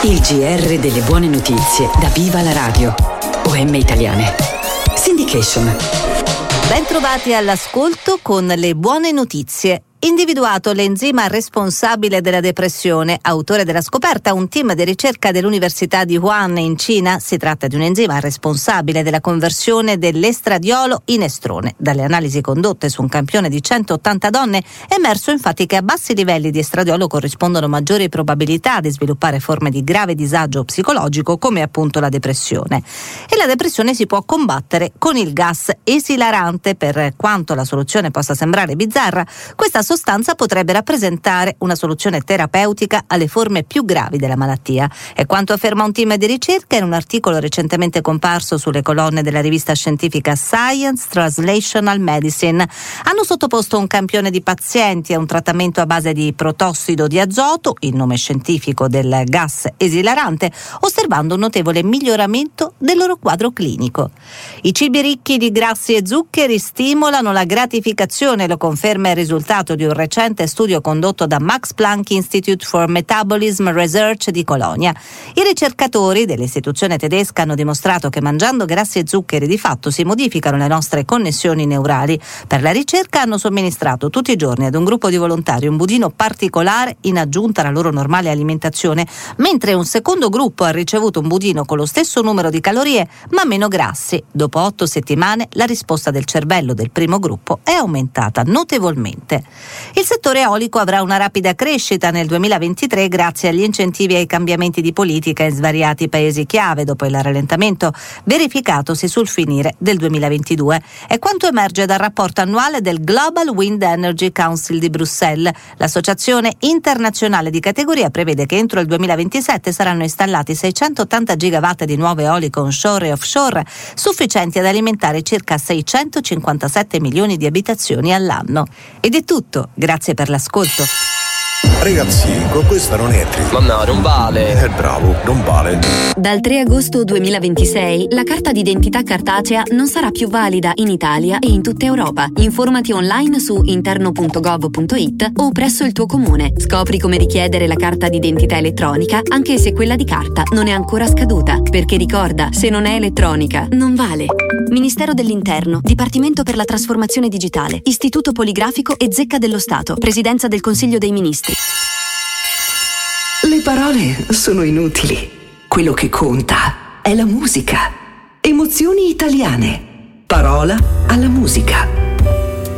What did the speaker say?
Il GR delle buone notizie da Viva la Radio. OM Italiane. Syndication. Ben trovati all'ascolto con le buone notizie. Individuato l'enzima responsabile della depressione, autore della scoperta un team di ricerca dell'Università di Wuhan in Cina. Si tratta di un enzima responsabile della conversione dell'estradiolo in estrone. Dalle analisi condotte su un campione di 180 donne è emerso infatti che a bassi livelli di estradiolo corrispondono maggiori probabilità di sviluppare forme di grave disagio psicologico come appunto la depressione. E la depressione si può combattere con il gas esilarante. Per quanto la soluzione possa sembrare bizzarra, questa sostanza potrebbe rappresentare una soluzione terapeutica alle forme più gravi della malattia. È quanto afferma un team di ricerca in un articolo recentemente comparso sulle colonne della rivista scientifica Science Translational Medicine. Hanno sottoposto un campione di pazienti a un trattamento a base di protossido di azoto, il nome scientifico del gas esilarante, osservando un notevole miglioramento del loro quadro clinico. I cibi ricchi di grassi e zuccheri stimolano la gratificazione, lo conferma il risultato di un recente studio condotto da Max Planck Institute for Metabolism Research di Colonia. I ricercatori dell'istituzione tedesca hanno dimostrato che mangiando grassi e zuccheri di fatto si modificano le nostre connessioni neurali. Per la ricerca hanno somministrato tutti i giorni ad un gruppo di volontari un budino particolare in aggiunta alla loro normale alimentazione, mentre un secondo gruppo ha ricevuto un budino con lo stesso numero di calorie ma meno grassi. Dopo 8 settimane la risposta del cervello del primo gruppo è aumentata notevolmente. Il settore eolico avrà una rapida crescita nel 2023 grazie agli incentivi e ai cambiamenti di politica in svariati paesi chiave dopo il rallentamento verificatosi sul finire del 2022. È quanto emerge dal rapporto annuale del Global Wind Energy Council di Bruxelles. L'associazione internazionale di categoria prevede che entro il 2027 saranno installati 680 gigawatt di nuove eoliche onshore e offshore, sufficienti ad alimentare circa 657 milioni di abitazioni all'anno. Ed è tutto. Grazie per l'ascolto. Ragazzi, con questa non entri. Ma no, non vale. Bravo, non vale. Dal 3 agosto 2026 la carta d'identità cartacea non sarà più valida in Italia e in tutta Europa. Informati online su interno.gov.it o presso il tuo comune. Scopri come richiedere la carta d'identità elettronica anche se quella di carta non è ancora scaduta. Perché ricorda, se non è elettronica, non vale. Ministero dell'Interno, Dipartimento per la Trasformazione Digitale, Istituto Poligrafico e Zecca dello Stato, Presidenza del Consiglio dei Ministri. Le parole sono inutili. Quello che conta è la musica. Emozioni italiane. Parola alla musica.